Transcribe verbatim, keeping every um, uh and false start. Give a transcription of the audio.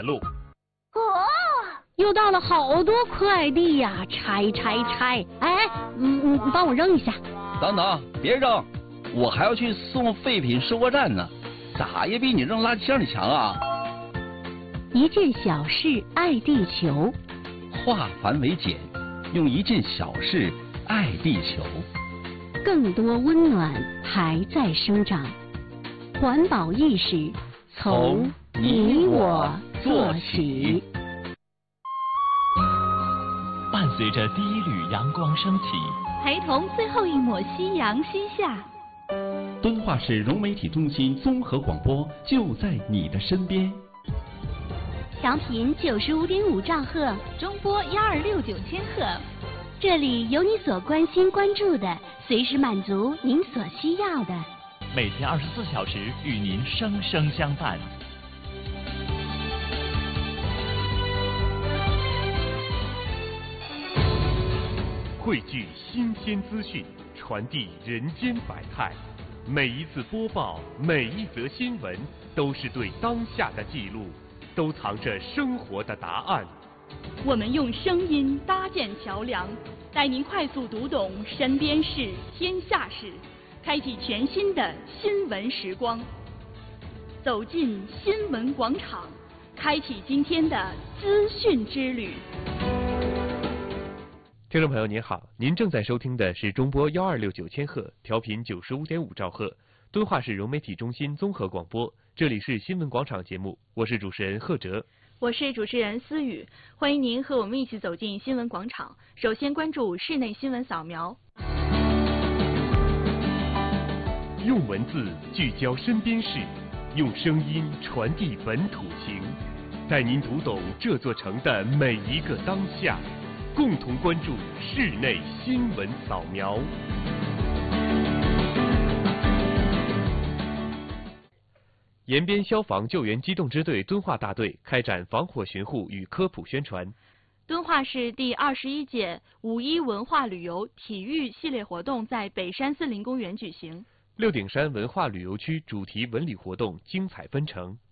的路。 哦， 又到了好多快递呀，拆拆拆！哎，嗯，你帮我扔一下。 等等，别扔，我还要去送废品收货站呢，咋也比你扔垃圾箱里强啊！ 一件小事爱地球， 化繁为简，用一件小事爱地球。 更多温暖还在生长，环保意识从你我做起。 伴随着第一缕阳光升起， 陪同最后一抹夕阳西下。 敦化市融媒体中心综合广播就在你的身边。 调频九十五点五兆赫， 中波幺二六九千赫， 这里有你所关心关注的，随时满足您所需要的。 每天二十四小时与您生生相伴。 汇聚新鲜资讯，传递人间百态。每一次播报，每一则新闻，都是对当下的记录，都藏着生活的答案。 我们用声音搭建桥梁，带您快速读懂身边事、天下事，开启全新的新闻时光。走进新闻广场，开启今天的资讯之旅。 听众朋友您好，您正在收听的是中波幺二六九千赫，调频九十五点五兆赫，敦化市融媒体中心综合广播，这里是新闻广场节目，我是主持人贺哲， 我是主持人思雨，欢迎您和我们一起走进新闻广场。首先关注室内新闻扫描。 用文字聚焦身边事，用声音传递本土情，带您读懂这座城的每一个当下。共同关注室内新闻扫描。延边消防救援机动支队敦化大队开展防火巡护与科普宣传。 敦化市第二十一届五一文化旅游体育系列活动在北山森林公园举行。 六顶山文化旅游区主题文旅活动精彩纷呈。